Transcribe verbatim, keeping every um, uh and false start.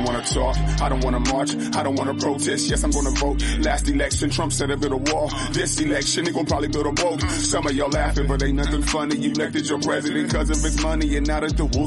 wanna talk, I don't wanna march, I don't wanna protest, yes I'm gonna vote. Last election, Trump said to build a wall. This election, he gon' probably build a boat. Some of y'all laughing, but ain't nothing funny. You elected your president cause of his money, and now that the wolves